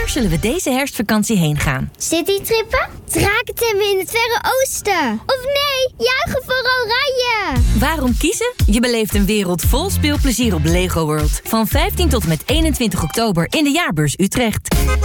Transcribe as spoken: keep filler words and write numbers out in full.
Waar zullen we deze herfstvakantie heen gaan? Citytrippen? Drakentemmen in het Verre Oosten? Of nee, juichen voor Oranje! Waarom kiezen? Je beleeft een wereld vol speelplezier op Lego World. Van vijftien tot en met eenentwintig oktober in de Jaarbeurs Utrecht.